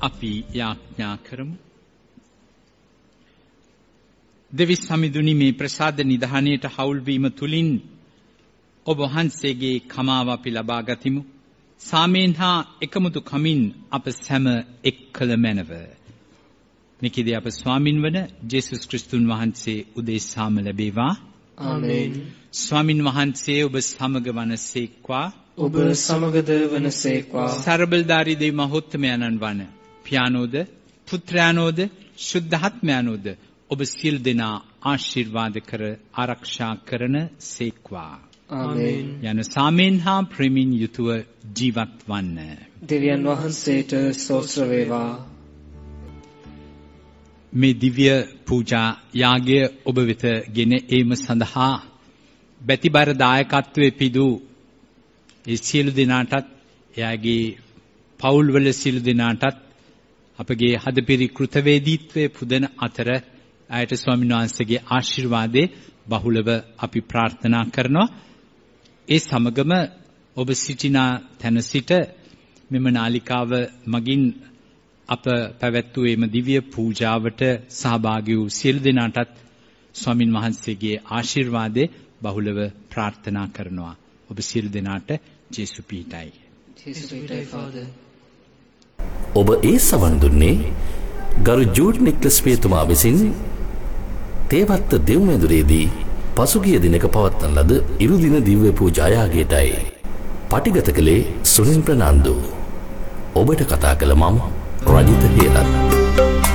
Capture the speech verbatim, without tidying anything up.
අපි යාඥා කරමු. දෙවි සමිඳුනි මේ ප්‍රසාද නිධානයට හවුල් වීම තුලින් ඔබ වහන්සේගේ කමාව අපි ලබා ගතිමු. සාමයෙන් හා එකමුතු කමින් අප සැම එක් කළ මැනව. නිකිදී අප ස්වාමින් වන ජේසුස් ක්‍රිස්තුන් වහන්සේ උදෙසාම ලැබේවා. ආමේන්. ස්වාමින් වහන්සේ ඔබ සමග වනසේක්වා. ඔබ සමගද වනසේක්වා. සර්බලධාරී දෙවි මහෝත්තමයන්න් වන පියානෝද පුත්‍රයානෝද ශුද්ධාත්මයානෝද ඔබ සියලු දෙනා ආශිර්වාද කර ආරක්ෂා කරන සේක්වා. ආමේන්. යන සාමයෙන් හා ප්‍රේමයෙන් යුතුව ජීවත් වන්න. දෙවියන් වහන්සේට ස්තෝත්‍ර වේවා. මේ දිව්‍ය පූජා යාගය ඔබ වෙත ගෙන ඒම සඳහා බැතිබර දායකත්වයේ පිදූ ඒ සියලු දෙනාටත් එයාගේ පවුල්වල සියලු දෙනාටත් අපගේ හදපිරි කෘතවේදීත්වයේ පුදන අතර ආයත ස්වාමීන් වහන්සේගේ ආශිර්වාදේ බහුලව අපි ප්‍රාර්ථනා කරනවා. ඒ සමගම ඔබ සිටින තැන සිට මෙම නාලිකාව මගින් අප පැවැත්වූ එම දිව්‍ය පූජාවට සහභාගී වූ සියලු දෙනාටත් ස්වාමින් වහන්සේගේ ආශිර්වාදේ බහුලව ප්‍රාර්ථනා කරනවා. ඔබ සියලු දෙනාට ජේසු පීඨයි. ජේසු පීඨයි ෆාදර්. ඔබ ඒ සවන් දුන්නේ ගරු ජූඩ් නික්ලස් පියතුමා විසින් තේවත්ත දෙව්මැදුරේදී පසුගිය දිනක පවත්වන ලද ඉරුදින දිව්‍ය පූජා යාගයටයි. පටිගත කළේ සුනිල් ප්‍රනාන්දු. ඔබට කතා කළ මම රජිත හේලත්.